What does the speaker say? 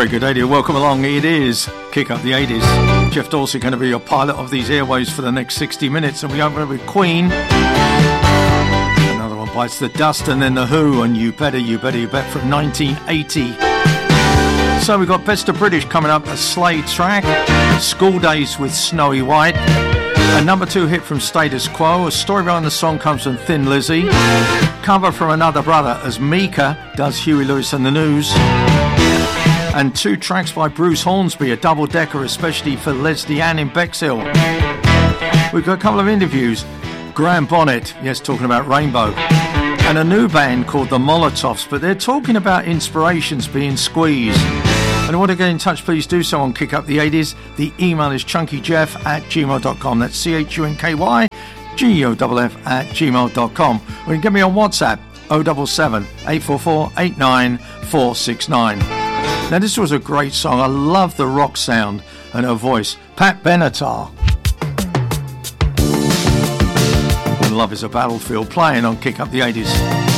Very good idea. Welcome along. It is Kick Up the 80s. Jeff Dorsey going to be your pilot of these airways for the next 60 minutes. And we open with Queen. Another one bites the dust, and then The Who and You Better, You Better, You Bet from 1980. So we've got Best of British coming up, a Slade track. School Days with Snowy White. A number 2 hit from Status Quo. A story behind the song comes from Thin Lizzy. Cover from Another Brother as Mika does Huey Lewis and the News. And 2 tracks by Bruce Hornsby, a double-decker especially for Leslie Ann in Bexhill. We've got a couple of interviews. Graham Bonnet, yes, talking about Rainbow. And a new band called the Molotovs, but they're talking about inspirations being squeezed. And if you want to get in touch, please do so on Kick Up the 80s. The email is chunkyjeff@gmail.com. That's CHUNKYGOFF@gmail.com. Or you can get me on WhatsApp, 077 844 89469. Now, this was a great song. I love the rock sound and her voice. Pat Benatar. When Love is a Battlefield, playing on Kick Up the 80s.